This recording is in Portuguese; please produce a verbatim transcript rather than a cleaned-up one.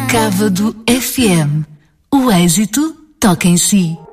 Cávado F M. O êxito toca em si.